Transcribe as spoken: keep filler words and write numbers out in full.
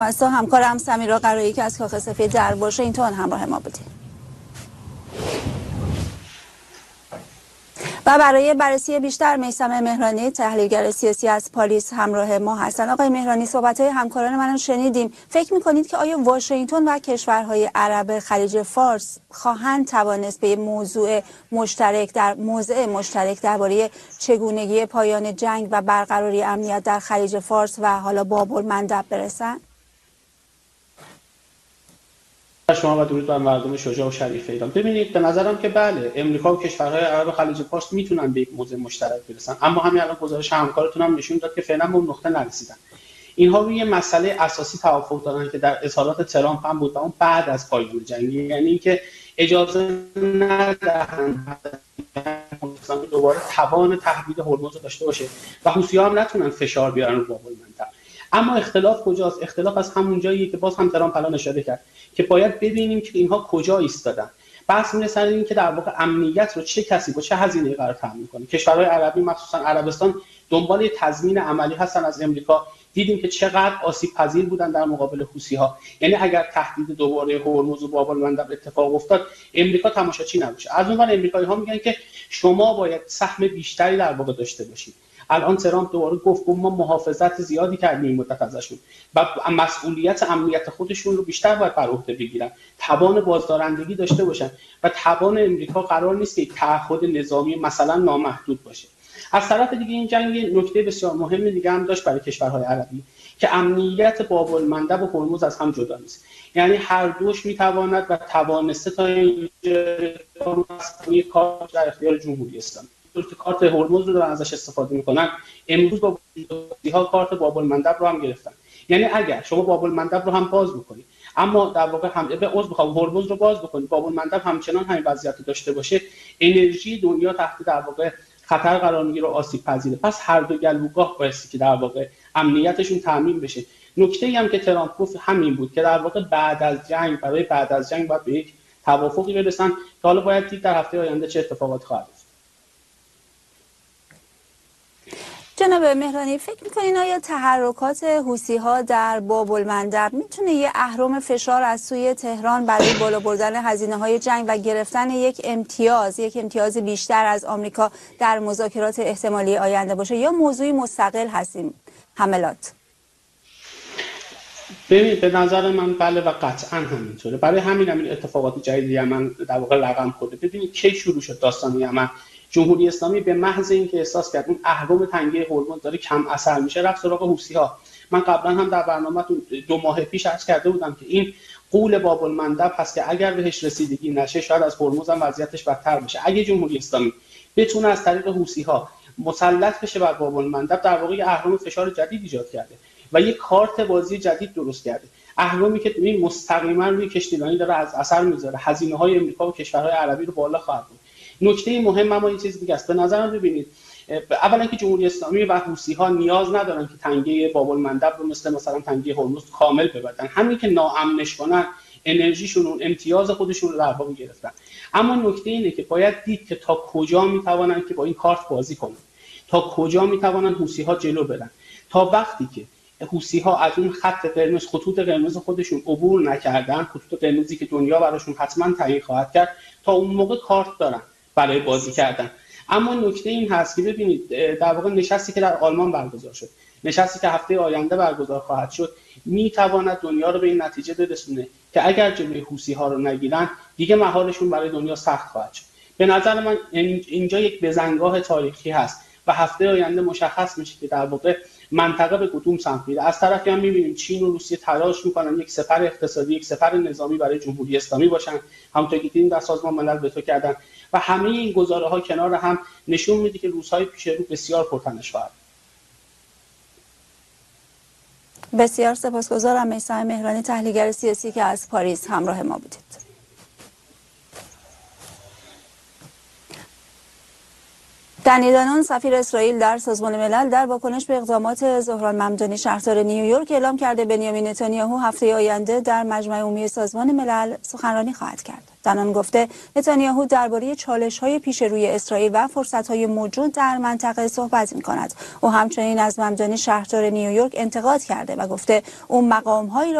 از همکارم سمیرا قرایی که از کاخ سفید در واشنگتن همراه ما بودید. و برای بررسی بیشتر میثم مهرانی تحلیلگر سیاسی از پاریس همراه ما هستند. آقای مهرانی، صحبت‌های همکاران من رو شنیدیم. فکر می‌کنید که آیا واشنگتن و کشورهای عرب خلیج فارس خواهند توانست به موضوع مشترک در موضع مشترک درباره چگونگی پایان جنگ و برقراری امنیت در خلیج فارس و حالا باب المندب برسند؟ شما و درود بر مردم شجاع و شریف ایران. ببینید، به نظرم که بله، امریکا و کشورهای عرب خلیج فارس میتونن به یک موضع مشترک برسن، اما همین الان گزارش همکارتون هم نشون داد که فعلا به اون نقطه نرسیدن. اینها روی مسئله اساسی توافق دارن که در اظهارات ترامپ هم بود و اون بعد از پایان جنگ، یعنی اینکه اجازه ندهند دوباره توان تهدید هرمز رو داشته باشه و حوثی‌ها هم نتونن فشار بیارن رو باب المندب. اما اختلاف کجاست؟ اختلاف از همون جاییه که باز هم ترامپ الان اشاره کرد که باید ببینیم که اینها کجا ایستادن. بحث میره سر این که در واقع امنیت رو چه کسی با چه هزینه‌ای قرار تامین کنه. کشورهای عربی مخصوصا عربستان دنبال تضمین عملی هستن از امریکا. دیدیم که چقدر آسیب پذیر بودن در مقابل حوثی‌ها. یعنی اگر تهدید دوباره هرمز و باب المندب اتفاق افتاد، امریکا تماشاچی نباشه. از اون ور امریکایی‌ها میگن که شما باید سهم بیشتری در واقع داشته باشید. الان ترامپ دوباره گفت ما محافظت زیادی کردیم این مدت ازشون و مسئولیت امنیت خودشون رو بیشتر باید بر عهده بگیرن، توان بازدارندگی داشته باشن و توان امریکا قرار نیست که تعهد نظامی مثلا نامحدود باشه. از طرف دیگه این جنگ نکته بسیار مهم دیگه هم داشت برای کشورهای عربی که امنیت باب المندب و هرمز از هم جدا نیست. یعنی هر دوش میتواند و توانسته تا این کار در اختیار جمهوری اسلامی که کارت هرمز رو دارن ازش استفاده میکنن. امروز با ها کارت باب المندب رو هم گرفتن. یعنی اگر شما باب المندب رو هم باز بکنید، اما در واقع هم به عضو بخوام هرمز رو باز بکنید، باب المندب همچنان همین وضعیت داشته باشه، انرژی دنیا تحت در واقع خطر قرار میگیره و آسیب پذیره. پس هر دو گلوگاه بایستی که در واقع امنیتشون تامین بشه. نکته‌ای هم که ترامپ گفت همین بود که در واقع بعد از جنگ برای بعد از جنگ باید به یک توافقی برسن که حالا باید دید در هفته آینده چه اتفاقاتی خواهد افتاد. جناب مهرانی، فکر میکنین آیا تحرکات حوثی‌ها در باب المندب میتونه یه اهرم فشار از سوی تهران برای بالا بردن هزینه‌های جنگ و گرفتن یک امتیاز یک امتیاز بیشتر از آمریکا در مذاکرات احتمالی آینده باشه، یا موضوعی مستقل هستیم حملات؟ ببین، به نظر من بله و قطعا همینطوره. برای همین همین اتفاقات جدید یمن در واقع رقم خورده. ببینید کی شروع شد داستان یمن. جمهوری اسلامی به محض اینکه احساس کرد اون اهرم تنگه هرمز داره کم اثر میشه، رفت سراغ حوثی‌ها. من قبلا هم در برنامه‌تون دو ماه پیش عرض کرده بودم که این غول باب المندب هست که اگر بهش رسیدگی نشه شاید از هرمز هم وضعیتش بدتر بشه. اگه جمهوری اسلامی بتونه از طریق حوثی‌ها مسلط بشه بر باب المندب، در واقع اهرم فشار جدید ایجاد کرده و یک کارت بازی جدید درست کرده. اهرمی که این مستقیما روی کشتیرانی داره از اثر میذاره، هزینه‌های امریکا و کشورهای عربی رو بالا خواهد برد. نکته مهم اما این چیز دیگه است. به نظرم ببینید، اولا که جمهوری اسلامی و حوثی‌ها نیاز ندارن که تنگه باب المندب رو مثل مثلا تنگه هرمز کامل ببندن. همین که ناامنش کنن، انرژیشون و امتیاز خودشون رو در واقع گرفتن. اما نکته اینه که باید دید که تا کجا میتوانن که با این کارت بازی کنن، تا کجا میتوانن حوثی‌ها جلو برن. تا وقتی که حوثی‌ها از اون خط قرمز، خطوط قرمز خودشون عبور نکردن، خطوط قرمزی که دنیا براشون حتما تعیین خواهد کرد، تا اون موقع کارت دارن برای بازی کردن. اما نکته این هست که ببینید، در واقع نشستی که در آلمان برگزار شد، نشستی که هفته آینده برگزار خواهد شد، میتواند دنیا رو به این نتیجه برسونه که اگر جلوی حوثی‌ها رو نگیرن، دیگه مهارشون برای دنیا سخت خواهد شد. به نظر من اینجا یک بزنگاه تاریخی هست و هفته آینده مشخص میشه که در واقع منطقه به کدوم سمت میره. از طرفی هم میبینیم چین و روسیه تلاش میکنن یک سپر اقتصادی، یک سپر نظامی برای جمهوری اسلامی باشن، همونطور که دیدیم در سازمان ملل وتو کردن و همه این گزاره‌ها کنار هم نشون میده که روزهای پیش رو بسیار پرتنش خواهد. بسیار سپاسگزارم میثم مهرانی، تحلیلگر سیاسی که از پاریس همراه ما بودید. دنی دانون، سفیر اسرائیل در سازمان ملل، در واکنش به اقدامات زهران ممدانی شهردار نیویورک اعلام کرده بنیامین نتانیاهو هفته آینده در مجمع عمومی سازمان ملل سخنرانی خواهد کرد. زنان گفته نتانیاهو درباره چالش‌های پیش روی اسرائیل و فرصت‌های موجود در منطقه صحبت می‌کند. او همچنین از ممدانی شهردار نیویورک انتقاد کرده و گفته او مقام‌هایی